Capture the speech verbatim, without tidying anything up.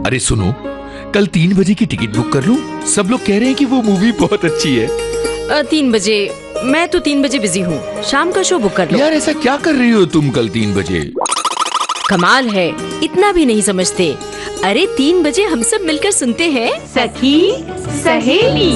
अरे सुनो, कल तीन बजे की टिकट बुक कर लूं? सब लोग कह रहे हैं कि वो मूवी बहुत अच्छी है। आ, तीन बजे? मैं तो तीन बजे बिजी हूँ, शाम का शो बुक कर लो। यार ऐसा क्या कर रही हो तुम कल तीन बजे? कमाल है, इतना भी नहीं समझते। अरे तीन बजे हम सब मिलकर सुनते हैं सखी सहेली।